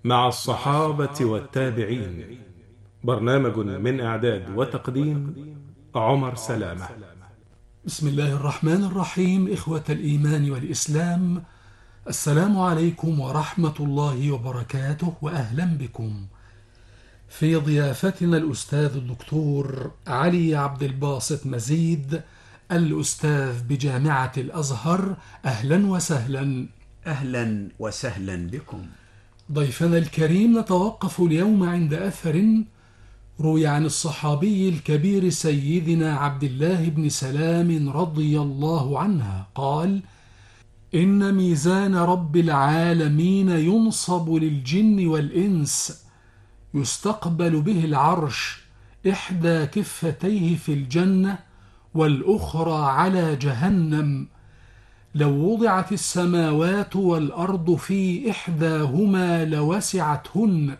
مع الصحابة والتابعين. برنامج من إعداد وتقديم عمر سلامة. بسم الله الرحمن الرحيم. إخوة الإيمان والإسلام، السلام عليكم ورحمة الله وبركاته، وأهلا بكم في ضيافتنا الأستاذ الدكتور علي عبد الباسط مزيد، الأستاذ بجامعة الأزهر. أهلا وسهلا. أهلا وسهلا بكم. ضيفنا الكريم، نتوقف اليوم عند أثر روي عن الصحابي الكبير سيدنا عبد الله بن سلام رضي الله عنه قال: إن ميزان رب العالمين ينصب للجن والإنس، يستقبل به العرش، إحدى كفتيه في الجنة والأخرى على جهنم. لو وضعت السماوات والأرض في إحداهما لوسعتهن،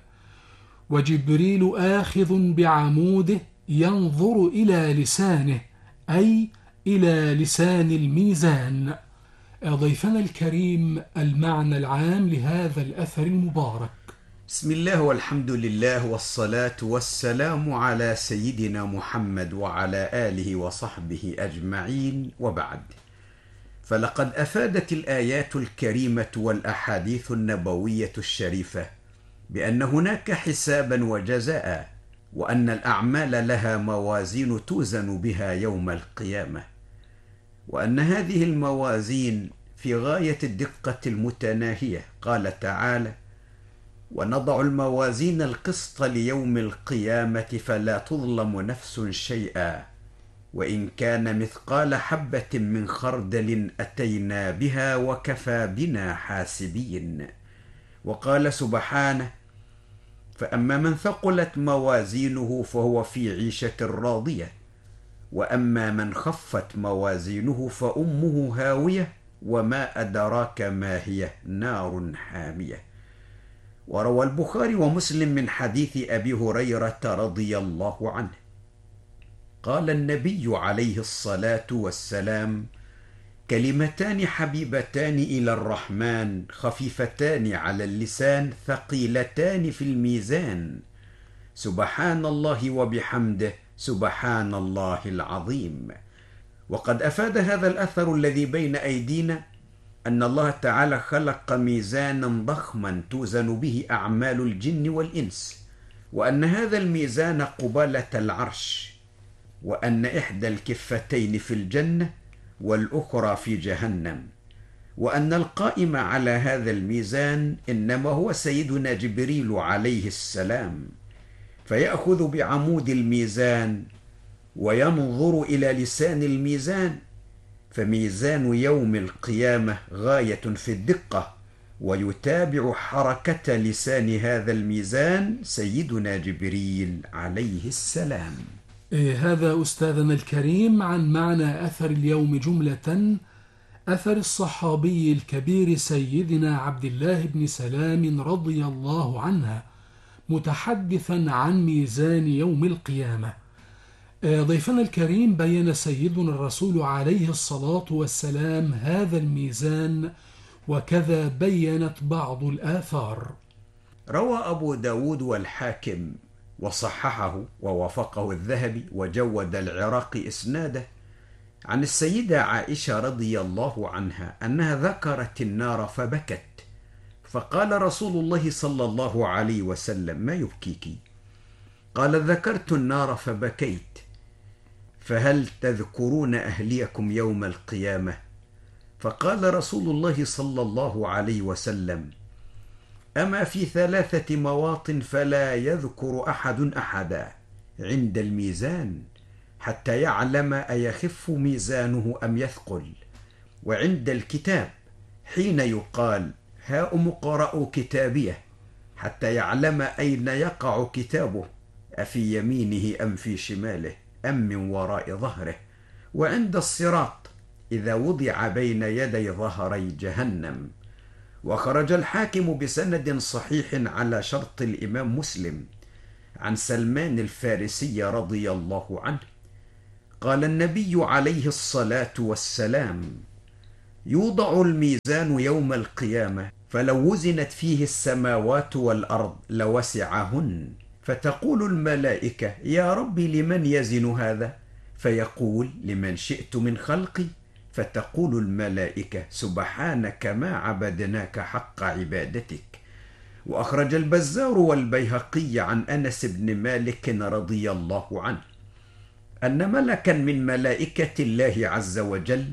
وجبريل آخذ بعموده ينظر إلى لسانه، أي إلى لسان الميزان. ضيفنا الكريم، المعنى العام لهذا الأثر المبارك. بسم الله والحمد لله والصلاة والسلام على سيدنا محمد وعلى آله وصحبه أجمعين، وبعد. فلقد أفادت الآيات الكريمة والأحاديث النبوية الشريفة بأن هناك حسابا وجزاء، وأن الأعمال لها موازين توزن بها يوم القيامة، وأن هذه الموازين في غاية الدقة المتناهية. قال تعالى: ونضع الموازين القسط ليوم القيامة فلا تظلم نفس شيئا وإن كان مثقال حبة من خردل أتينا بها وكفى بنا حاسبين. وقال سبحانه: فأما من ثقلت موازينه فهو في عيشة راضية، وأما من خفت موازينه فأمه هاوية وما أدراك ما هي، نار حامية. وروى البخاري ومسلم من حديث أبي هريرة رضي الله عنه قال النبي عليه الصلاة والسلام: كلمتان حبيبتان إلى الرحمن خفيفتان على اللسان ثقيلتان في الميزان، سبحان الله وبحمده سبحان الله العظيم. وقد أفاد هذا الأثر الذي بين أيدينا أن الله تعالى خلق ميزانا ضخما توزن به أعمال الجن والإنس، وأن هذا الميزان قبالة العرش، وأن إحدى الكفتين في الجنة والأخرى في جهنم، وأن القائم على هذا الميزان إنما هو سيدنا جبريل عليه السلام، فيأخذ بعمود الميزان وينظر إلى لسان الميزان، فميزان يوم القيامة غاية في الدقة، ويتابع حركة لسان هذا الميزان سيدنا جبريل عليه السلام. هذا أستاذنا الكريم عن معنى أثر اليوم جملة. أثر الصحابي الكبير سيدنا عبد الله بن سلام رضي الله عنه متحدثا عن ميزان يوم القيامة. ضيفنا الكريم، بين سيدنا الرسول عليه الصلاة والسلام هذا الميزان، وكذا بينت بعض الآثار. روى أبو داود والحاكم وصححه ووافقه الذهبي وجود العراقي إسناده عن السيدة عائشة رضي الله عنها أنها ذكرت النار فبكت، فقال رسول الله صلى الله عليه وسلم: ما يبكيك؟ قال: ذكرت النار فبكيت، فهل تذكرون أهليكم يوم القيامة؟ فقال رسول الله صلى الله عليه وسلم: أما في 3 مواطن فلا يذكر أحد أحدا عند الميزان حتى يعلم أيخف ميزانه أم يثقل، وعند الكتاب حين يقال: هاؤم اقرءوا كتابيه، حتى يعلم أين يقع كتابه، أفي يمينه أم في شماله أم من وراء ظهره، وعند الصراط إذا وضع بين يدي ظهري جهنم. وخرج الحاكم بسند صحيح على شرط الإمام مسلم عن سلمان الفارسي رضي الله عنه قال النبي عليه الصلاة والسلام: يوضع الميزان يوم القيامة فلو وزنت فيه السماوات والأرض لوسعهن، فتقول الملائكة يا رب لمن يزن هذا؟ فيقول لمن شئت من خلقي. فتقول الملائكة سبحانك ما عبدناك حق عبادتك. وأخرج البزار والبيهقي عن أنس بن مالك رضي الله عنه أن ملكا من ملائكة الله عز وجل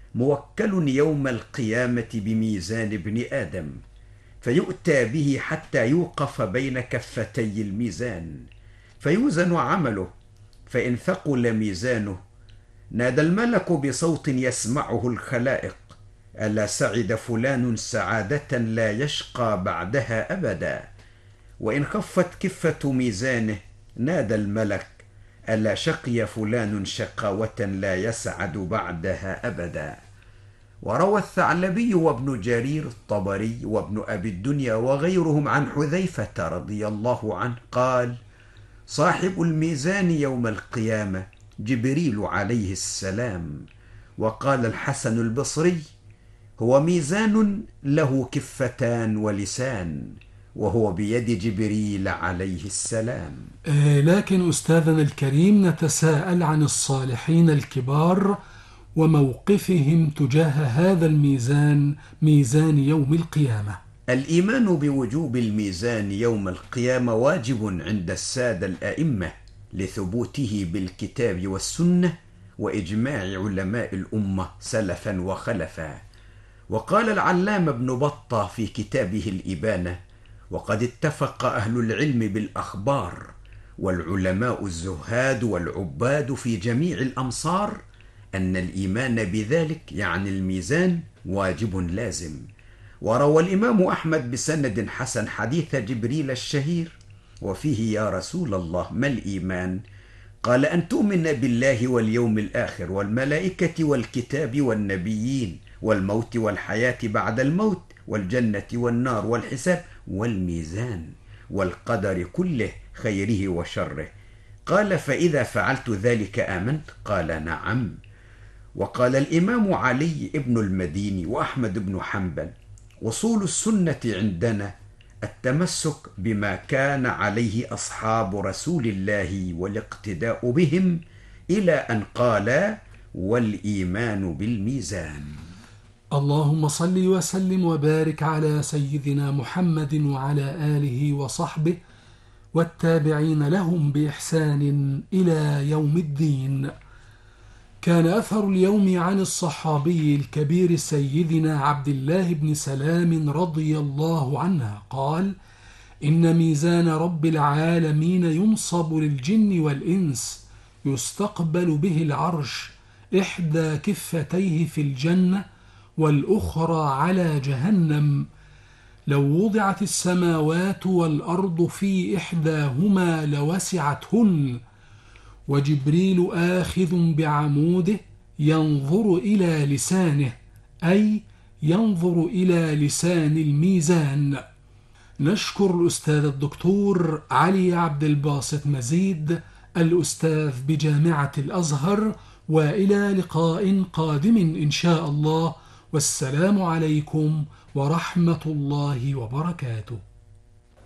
موكل يوم القيامة بميزان ابن آدم، فيؤتى به حتى يوقف بين كفتي الميزان فيوزن عمله، فإن ثقل ميزانه نادى الملك بصوت يسمعه الخلائق ألا سعد فلان سعادة لا يشقى بعدها أبدا. وإن خفت كفة ميزانه نادى الملك ألا شقي فلان شقاوة لا يسعد بعدها أبدا. وروى الثعلبي وابن جرير الطبري وابن أبي الدنيا وغيرهم عن حذيفة رضي الله عنه قال صاحب الميزان يوم القيامة جبريل عليه السلام. وقال الحسن البصري هو ميزان له كفتان ولسان، وهو بيد جبريل عليه السلام. لكن أستاذنا الكريم نتساءل عن الصالحين الكبار وموقفهم تجاه هذا الميزان، ميزان يوم القيامة. الإيمان بوجوب الميزان يوم القيامة واجب عند السادة الأئمة لثبوته بالكتاب والسنة وإجماع علماء الأمة سلفا وخلفا. وقال العلامة ابن بطة في كتابه الإبانة وقد اتفق أهل العلم بالأخبار والعلماء الزهاد والعباد في جميع الأمصار أن الإيمان بذلك يعني الميزان واجب لازم. وروى الإمام أحمد بسند حسن حديث جبريل الشهير وفيه يا رسول الله ما الإيمان؟ قال أن تؤمن بالله واليوم الآخر والملائكة والكتاب والنبيين والموت والحياة بعد الموت والجنة والنار والحساب والميزان والقدر كله خيره وشره. قال فإذا فعلت ذلك آمنت؟ قال نعم. وقال الإمام علي ابن المديني وأحمد بن حنبل أصول السنة عندنا التمسك بما كان عليه أصحاب رسول الله والاقتداء بهم إلى أن قال والإيمان بالميزان. اللهم صل وسلم وبارك على سيدنا محمد وعلى آله وصحبه والتابعين لهم بإحسان إلى يوم الدين. كان أثر اليوم عن الصحابي الكبير سيدنا عبد الله بن سلام رضي الله عنه قال إن ميزان رب العالمين ينصب للجن والإنس يستقبل به العرش، إحدى كفتيه في الجنة والأخرى على جهنم. لو وضعت السماوات والأرض في إحداهما لوسعتهن، وجبريل آخذ بعموده ينظر إلى لسانه، أي ينظر إلى لسان الميزان. نشكر الأستاذ الدكتور علي عبد الباسط مزيد الأستاذ بجامعة الأزهر، وإلى لقاء قادم إن شاء الله، والسلام عليكم ورحمة الله وبركاته.